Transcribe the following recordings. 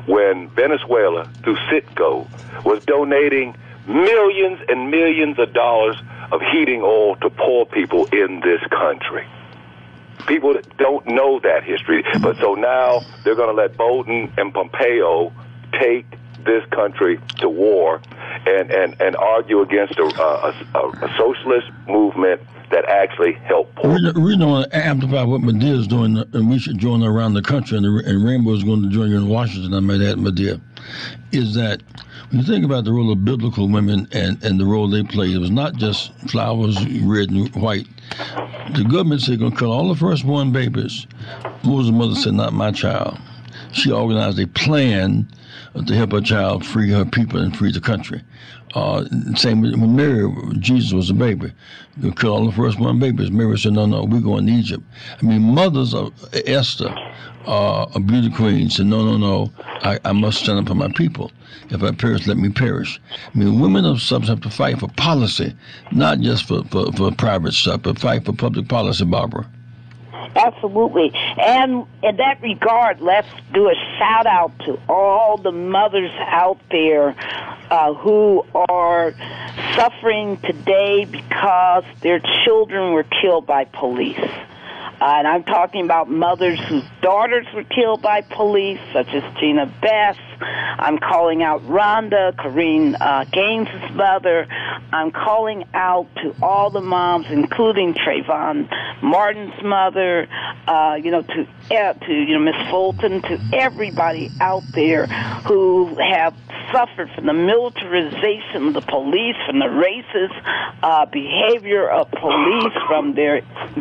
when Venezuela, through Citgo, was donating millions and millions of dollars of heating oil to poor people in this country. People that don't know that history. But so now they're going to let Bolton and Pompeo take this country to war and argue against a socialist movement that actually helped poor. We don't want to amplify what Medea is doing, and we should join around the country, and Rainbow is going to join you in Washington, I might add, Medea, is that when you think about the role of biblical women and the role they played, it was not just flowers, red and white. The government said going to kill all the firstborn babies. Moses' mother said, not my child. She organized a plan to help her child free her people and free the country. Same when Mary, Jesus was a baby. You kill all the firstborn babies. Mary said, no, we're going to Egypt. I mean, mothers of Esther, a beauty queen, said, no, I must stand up for my people. If I perish, let me perish. I mean, women of substance have to fight for policy, not just for private stuff, but fight for public policy, Barbara. Absolutely. And in that regard, let's do a shout out to all the mothers out there who are suffering today because their children were killed by police. And I'm talking about mothers whose daughters were killed by police, such as Gina Bess. I'm calling out Rhonda, Corrine Gaines' mother. I'm calling out to all the moms, including Trayvon Martin's mother, to Miss Fulton, to everybody out there who have suffered from the militarization of the police, from the racist behavior of police, from their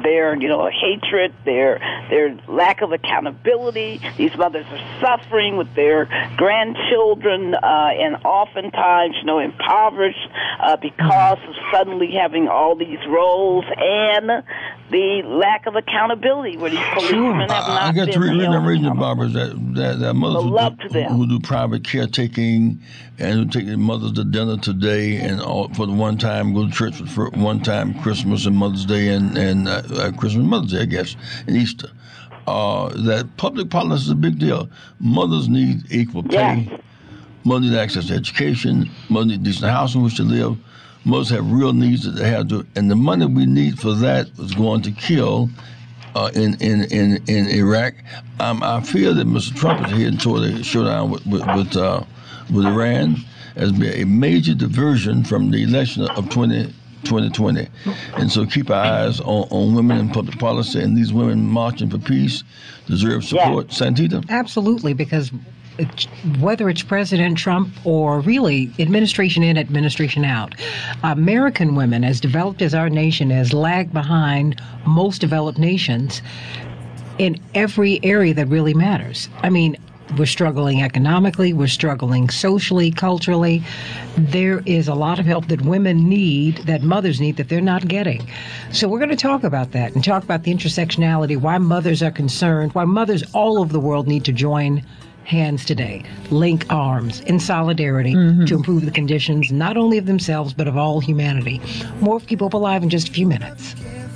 hatred, their lack of accountability. These mothers are suffering with their grandchildren and oftentimes, impoverished because of suddenly having all these roles and the lack of accountability where these policemen have not been held accountable. Barbara, that mothers who do private caretaking and who take their mothers to dinner today and all, for the one time go to church for one time Christmas and Mother's Day and Christmas and Mother's Day, I guess, and Easter. That public policy is a big deal. Mothers need equal pay. Yes. Mothers need access to education. Mothers need decent housing in which to live. Mothers have real needs that they have to, and the money we need for that is going to kill in Iraq. I fear that Mr. Trump is heading toward a showdown with Iran as a major diversion from the election of 2020. And so keep our eyes on women in public policy, and these women marching for peace deserve support. Yeah. Santita? Absolutely, because whether it's President Trump or really administration in, administration out, American women, as developed as our nation is, lag behind most developed nations in every area that really matters. I mean, we're struggling economically, we're struggling socially, culturally. There is a lot of help that women need, that mothers need, that they're not getting. So we're going to talk about that and talk about the intersectionality, why mothers are concerned, why mothers all over the world need to join hands today, link arms in solidarity to improve the conditions not only of themselves but of all humanity. More Keep Hope Alive in just a few minutes.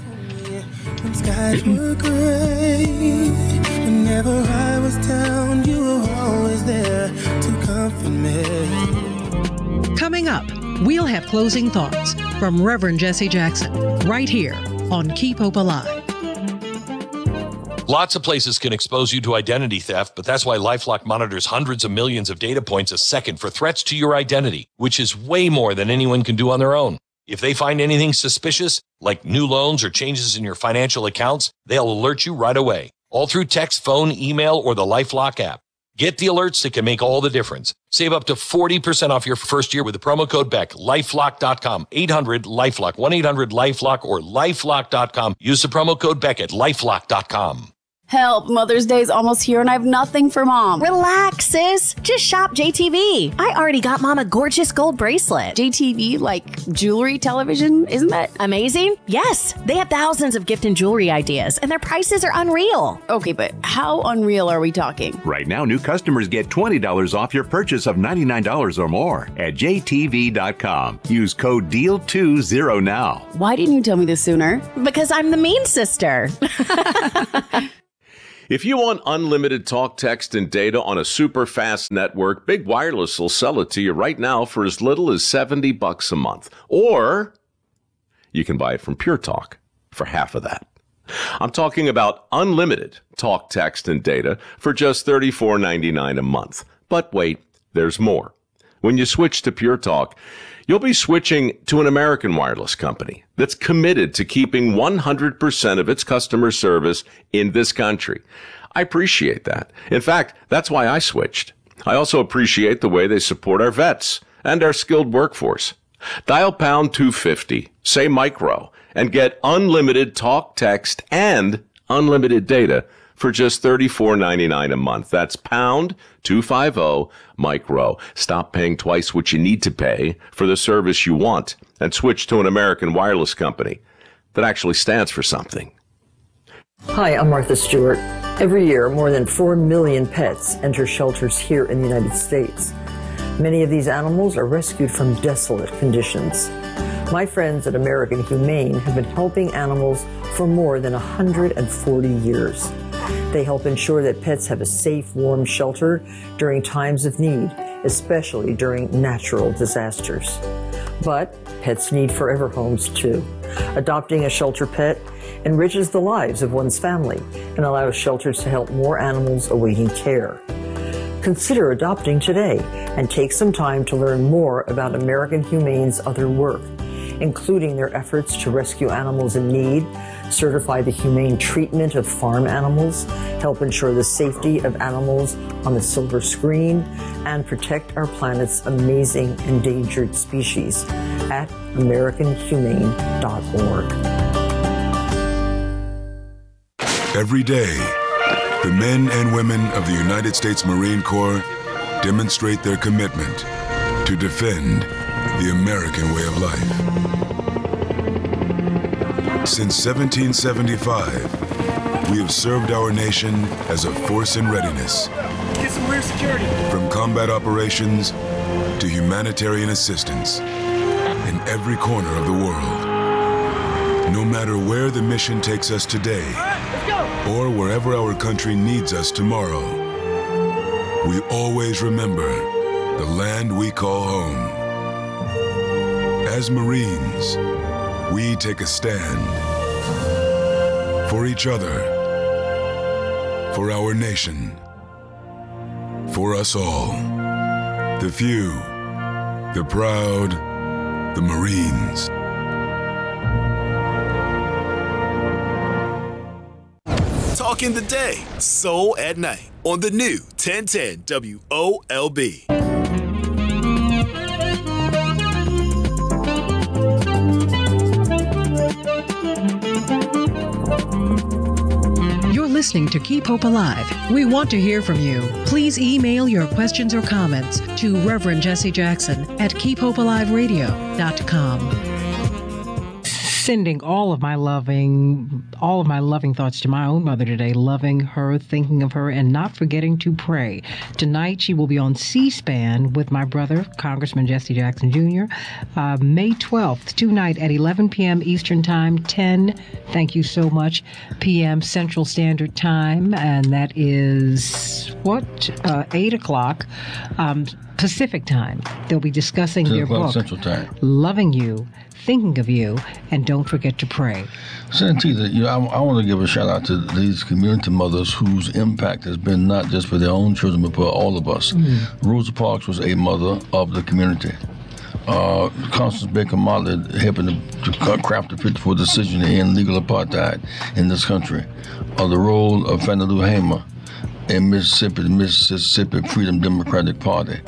When skies were gray, whenever I was down, you were always there to comfort me. Coming up, we'll have closing thoughts from Reverend Jesse Jackson right here on Keep Hope Alive. Lots of places can expose you to identity theft, but that's why LifeLock monitors hundreds of millions of data points a second for threats to your identity, which is way more than anyone can do on their own. If they find anything suspicious, like new loans or changes in your financial accounts, they'll alert you right away, all through text, phone, email, or the LifeLock app. Get the alerts that can make all the difference. Save up to 40% off your first year with the promo code BECK, lifelock.com, 800-LIFELOCK, 1-800-LIFELOCK, or lifelock.com. Use the promo code BECK at lifelock.com. Help, Mother's Day's almost here and I have nothing for Mom. Relax, sis. Just shop JTV. I already got Mom a gorgeous gold bracelet. JTV, like jewelry, television, isn't that amazing? Yes, they have thousands of gift and jewelry ideas and their prices are unreal. Okay, but how unreal are we talking? Right now, new customers get $20 off your purchase of $99 or more at JTV.com. Use code DEAL20 now. Why didn't you tell me this sooner? Because I'm the mean sister. If you want unlimited talk, text, and data on a super fast network, Big Wireless will sell it to you right now for as little as $70 a month. Or you can buy it from Pure Talk for half of that. I'm talking about unlimited talk, text, and data for just $34.99 a month. But wait, there's more. When you switch to Pure Talk, you'll be switching to an American wireless company that's committed to keeping 100% of its customer service in this country. I appreciate that. In fact, that's why I switched. I also appreciate the way they support our vets and our skilled workforce. Dial pound 250, say micro, and get unlimited talk, text, and unlimited data for just $34.99 a month. That's pound 250 micro. Stop paying twice what you need to pay for the service you want and switch to an American wireless company that actually stands for something. Hi, I'm Martha Stewart. Every year, more than 4 million pets enter shelters here in the United States. Many of these animals are rescued from desolate conditions. My friends at American Humane have been helping animals for more than 140 years. They help ensure that pets have a safe, warm shelter during times of need, especially during natural disasters. But pets need forever homes too. Adopting a shelter pet enriches the lives of one's family and allows shelters to help more animals awaiting care. Consider adopting today and take some time to learn more about American Humane's other work, including their efforts to rescue animals in need, certify the humane treatment of farm animals, help ensure the safety of animals on the silver screen, and protect our planet's amazing endangered species at AmericanHumane.org. Every day, the men and women of the United States Marine Corps demonstrate their commitment to defend the American way of life. Since 1775, we have served our nation as a force in readiness. Get some rear security. From combat operations to humanitarian assistance in every corner of the world. No matter where the mission takes us today, or wherever our country needs us tomorrow, we always remember the land we call home. As Marines, we take a stand for each other, for our nation, for us all. The few, the proud, the Marines. Talking the day, soul at night on the new 1010 WOLB. You're listening to Keep Hope Alive. We want to hear from you. Please email your questions or comments to Reverend Jesse Jackson at keephopealiveradio.com. Sending all of my loving thoughts to my own mother today, loving her, thinking of her, and not forgetting to pray. Tonight, she will be on C-SPAN with my brother, Congressman Jesse Jackson Jr., May 12th, tonight at 11 p.m. Eastern Time, 10, thank you so much, p.m. Central Standard Time, and that is, 8 o'clock Pacific Time. They'll be discussing their book, Central Time. Loving You, Thinking of You, and don't forget to pray. Santita, I want to give a shout out to these community mothers whose impact has been not just for their own children, but for all of us. Rosa Parks was a mother of the community. Constance Baker Motley helping to craft the 54 decision to end legal apartheid in this country. The role of Fannie Lou Hamer in Mississippi, the Mississippi Freedom Democratic Party.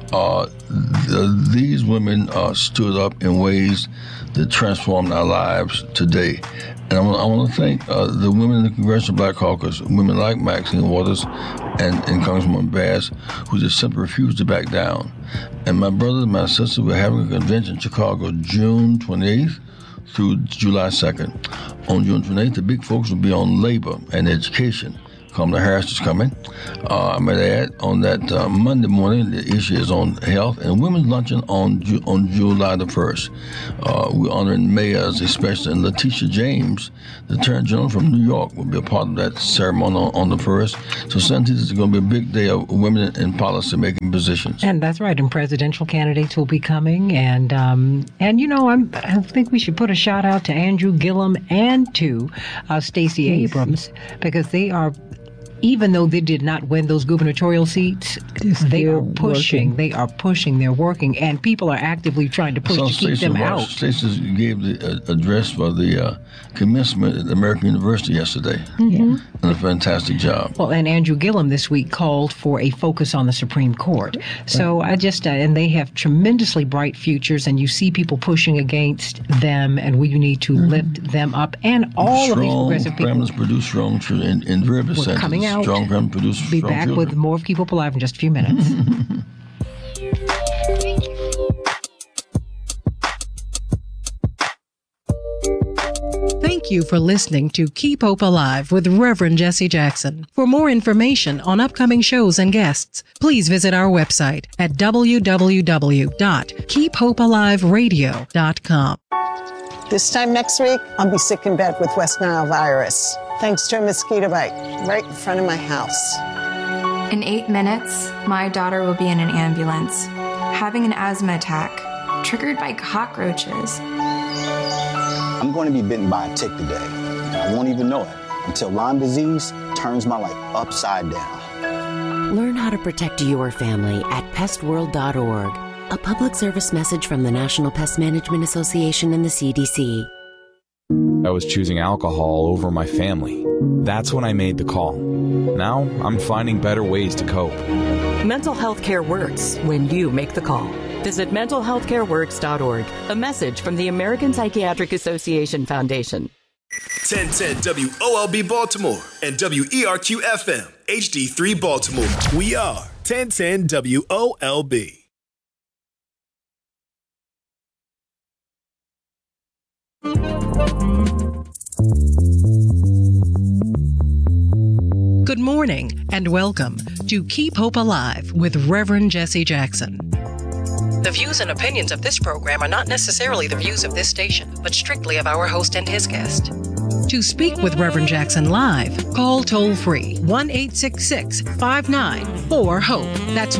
These women stood up in ways that transformed our lives today. And I want to thank the women in the Congressional Black Caucus, women like Maxine Waters and Congresswoman Bass, who just simply refused to back down. And my brother and my sister were having a convention in Chicago June 28th through July 2nd. On June 28th, the big focus will be on labor and education. Kamala Harris is coming. I might add, on that Monday morning, the issue is on health and women's luncheon on July the 1st. We're honoring mayors, especially, and Letitia James, the Attorney General from New York, will be a part of that ceremony on the 1st. So Sunday is going to be a big day of women in policy-making positions. And that's right. And presidential candidates will be coming. And you know, I think we should put a shout out to Andrew Gillum and to Stacey Abrams, because they are, even though they did not win those gubernatorial seats, they are pushing. They are pushing. They're working, and people are actively trying to push to keep them out. Stacey gave the address for the commencement at American University yesterday. Mm-hmm. And a fantastic job. Well, and Andrew Gillum this week called for a focus on the Supreme Court. So I just, and they have tremendously bright futures, and you see people pushing against them, and we need to lift them up. And all of these progressive people. Families produce strong children in various senses. Coming out. Strong families produce Be strong back children. with more of Keep Hope Alive in just a few minutes. Thank you for listening to Keep Hope Alive with Reverend Jesse Jackson. For more information on upcoming shows and guests, please visit our website at www.keephopealiveradio.com. This time next week, I'll be sick in bed with West Nile virus, thanks to a mosquito bite right in front of my house. In 8 minutes, my daughter will be in an ambulance, having an asthma attack, triggered by cockroaches. I'm going to be bitten by a tick today. I won't even know it until Lyme disease turns my life upside down. Learn how to protect your family at pestworld.org. A public service message from the National Pest Management Association and the CDC. I was choosing alcohol over my family. That's when I made the call. Now I'm finding better ways to cope. Mental health care works when you make the call. Visit mentalhealthcareworks.org. A message from the American Psychiatric Association Foundation. 1010 WOLB Baltimore and WERQ FM HD3 Baltimore. We are 1010 WOLB. Good morning and welcome to Keep Hope Alive with Reverend Jesse Jackson. The views and opinions of this program are not necessarily the views of this station, but strictly of our host and his guest. To speak with Reverend Jackson live, call toll-free 1-866-594-HOPE. That's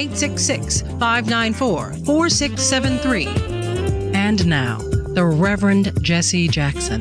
1-866-594-4673. And now, the Reverend Jesse Jackson.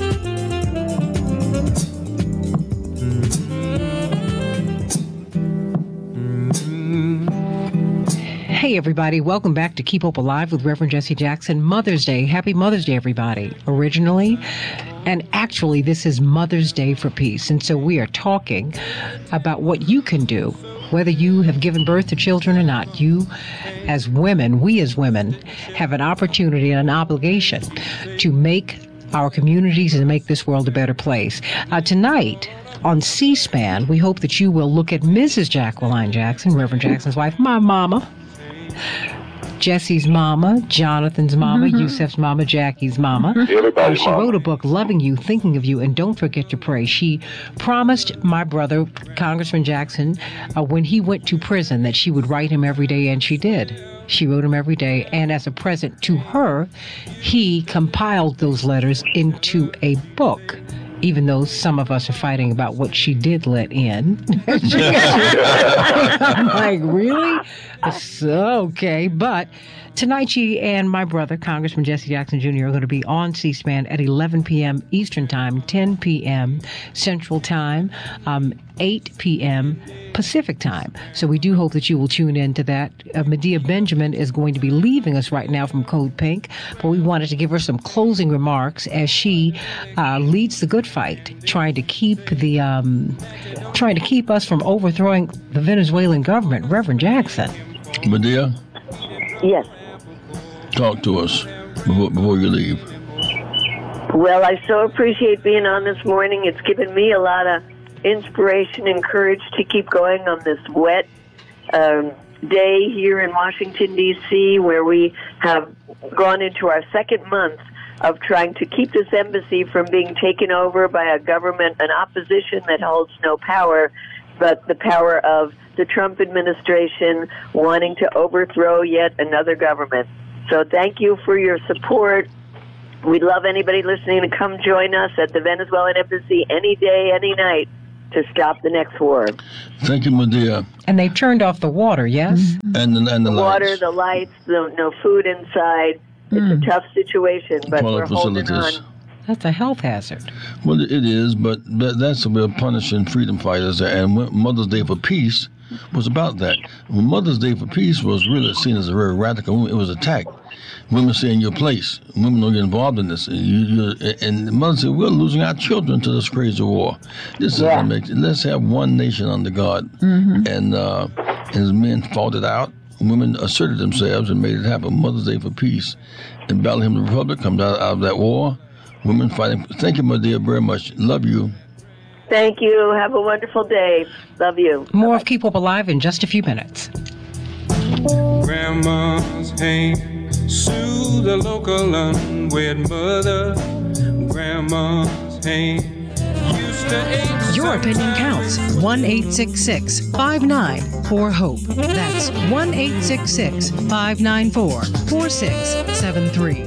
Hey, everybody. Welcome back to Keep Hope Alive with Reverend Jesse Jackson. Mother's Day. Happy Mother's Day, everybody. Originally, and actually, this is Mother's Day for Peace. And so we are talking about what you can do, whether you have given birth to children or not. You, as women, we as women, have an opportunity and an obligation to make our communities and make this world a better place. Tonight, on C-SPAN, we hope that you will look at Mrs. Jacqueline Jackson, Reverend Jackson's wife, my mama, Jesse's mama, Jonathan's mama, Yusef's mama, Jackie's mama. Everybody's she mama. wrote a book, Loving You, Thinking of You, and Don't Forget to Pray. She promised my brother, Congressman Jackson, when he went to prison, that she would write him every day, and she did. She wrote him every day, and as a present to her, he compiled those letters into a book. Even though some of us are fighting about what she did let in. I'm like, really? So, okay. But tonight, she and my brother, Congressman Jesse Jackson Jr., are going to be on C-SPAN at 11 p.m. Eastern Time, 10 p.m. Central Time, 8 p.m. Pacific Time. So we do hope that you will tune in to that. Medea Benjamin is going to be leaving us right now from Code Pink, but we wanted to give her some closing remarks as she leads the good fight, trying to keep us from overthrowing the Venezuelan government. Reverend Jackson. Medea? Yes. Talk to us before you leave. Well, I so appreciate being on this morning. It's given me a lot of inspiration and courage to keep going on this wet day here in Washington, D.C., where we have gone into our second month of trying to keep this embassy from being taken over by a government, an opposition that holds no power, but the power of the Trump administration wanting to overthrow yet another government. So thank you for your support. We'd love anybody listening to come join us at the Venezuelan embassy any day, any night, to stop the next war. Thank you, Medea. And they've turned off the water, yes? And the water, lights. the lights, no food inside. It's a tough situation, but Toilet we're holding facilities. on. That's a health hazard. Well, it is, but that's a way of punishing freedom fighters. And Mother's Day for Peace was about that. When Mother's Day for Peace was really seen as a very radical, it was attacked. Women say in your place. Women don't get involved in this. And the mother said, we're losing our children to this crazy war. This is what makes it. Let's have one nation under God. And as men fought it out, women asserted themselves and made it happen. Mother's Day for Peace. And Battle Hymn of the Republic comes out of that war. Women fighting. Thank you, my dear, very much. Love you. Thank you. Have a wonderful day. Love you. More of Keep Hope Alive in just a few minutes. Grandma's hand soothe the local unwed mother. Grandma's hand used to ache. Your opinion counts. 1-866-594-HOPE. That's 1-866-594-4673.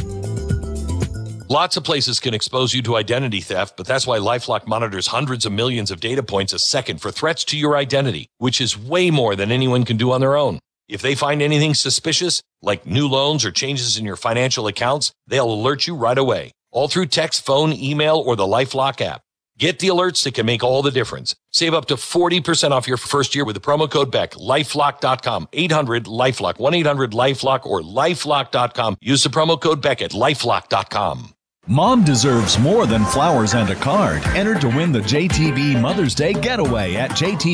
Lots of places can expose you to identity theft, but that's why LifeLock monitors hundreds of millions of data points a second for threats to your identity, which is way more than anyone can do on their own. If they find anything suspicious, like new loans or changes in your financial accounts, they'll alert you right away, all through text, phone, email, or the LifeLock app. Get the alerts that can make all the difference. Save up to 40% off your first year with the promo code BECK. LifeLock.com, 800-LifeLock, 1-800-LifeLock, or LifeLock.com. Use the promo code BECK at LifeLock.com. Mom deserves more than flowers and a card. Enter to win the JTV Mother's Day Getaway at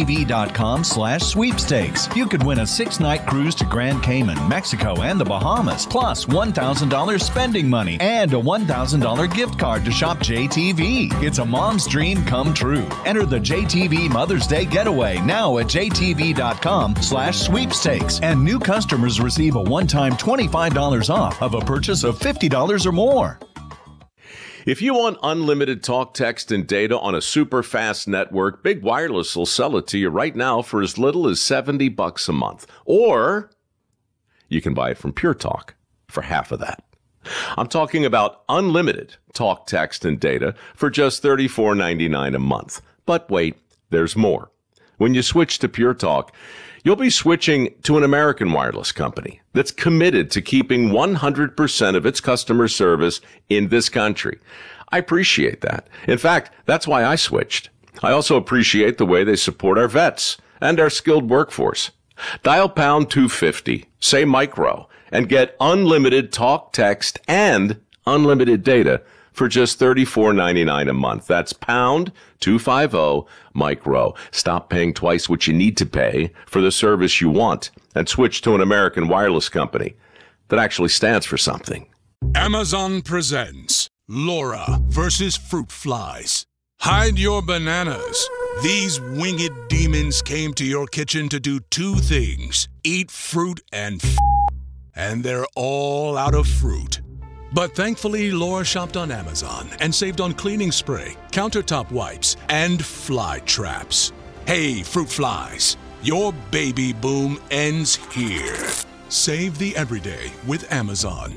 jtv.com/sweepstakes. You could win a 6-night cruise to Grand Cayman, Mexico, and the Bahamas, plus $1,000 spending money and a $1,000 gift card to shop JTV. It's a mom's dream come true. Enter the JTV Mother's Day Getaway now at jtv.com/sweepstakes. And new customers receive a one-time $25 off of a purchase of $50 or more. If you want unlimited talk, text, and data on a super fast network, Big Wireless will sell it to you right now for as little as $70 a month. Or you can buy it from Pure Talk for half of that. I'm talking about unlimited talk, text, and data for just $34.99 a month. But wait, there's more. When you switch to Pure Talk, you'll be switching to an American wireless company that's committed to keeping 100% of its customer service in this country. I appreciate that. In fact, that's why I switched. I also appreciate the way they support our vets and our skilled workforce. Dial pound 250, say micro, and get unlimited talk, text, and unlimited data for just $34.99 a month. That's pound 250 micro. Stop paying twice what you need to pay for the service you want and switch to an American wireless company that actually stands for something. Amazon presents Laura versus fruit flies. Hide your bananas. These winged demons came to your kitchen to do two things: eat fruit and and they're all out of fruit. But thankfully, Laura shopped on Amazon and saved on cleaning spray, countertop wipes, and fly traps. Hey, fruit flies, your baby boom ends here. Save the everyday with Amazon.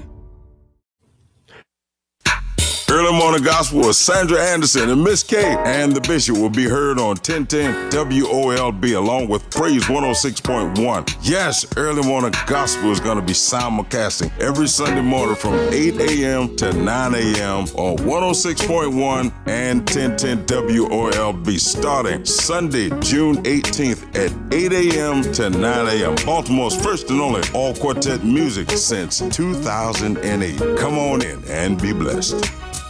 Early Morning Gospel with Sandra Anderson and Miss K and the Bishop will be heard on 1010 WOLB along with Praise 106.1. Yes, Early Morning Gospel is going to be simulcasting every Sunday morning from 8 a.m. to 9 a.m. on 106.1 and 1010 WOLB starting Sunday, June 18th at 8 a.m. to 9 a.m. Baltimore's first and only all-quartet music since 2008. Come on in and be blessed.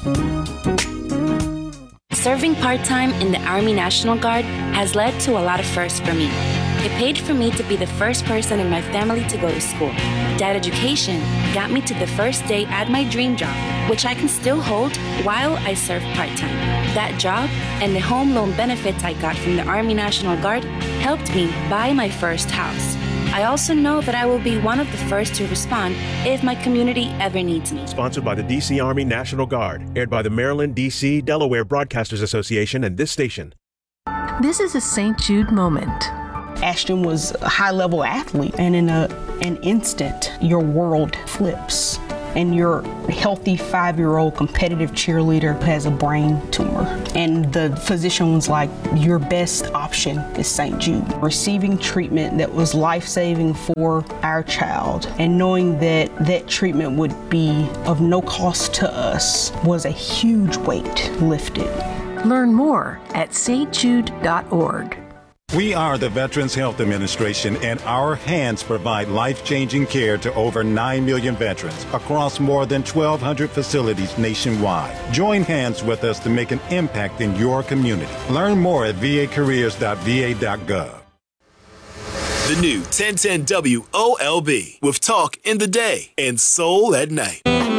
Serving part-time in the Army National Guard has led to a lot of firsts for me. It paid for me to be the first person in my family to go to school. That education got me to the first day at my dream job, which I can still hold while I serve part-time. That job and the home loan benefits I got from the Army National Guard helped me buy my first house. I also know that I will be one of the first to respond if my community ever needs me. Sponsored by the D.C. Army National Guard. Aired by the Maryland, D.C., Delaware Broadcasters Association and this station. This is a St. Jude moment. Ashton was a high-level athlete, and in an instant, your world flips. And your healthy 5-year-old competitive cheerleader has a brain tumor. And the physician was like, your best option is St. Jude. Receiving treatment that was life-saving for our child and knowing that that treatment would be of no cost to us was a huge weight lifted. Learn more at stjude.org. We are the Veterans Health Administration, and our hands provide life-changing care to over 9 million veterans across more than 1,200 facilities nationwide. Join hands with us to make an impact in your community. Learn more at vacareers.va.gov. The new 1010 WOLB with Talk in the Day and Soul at Night.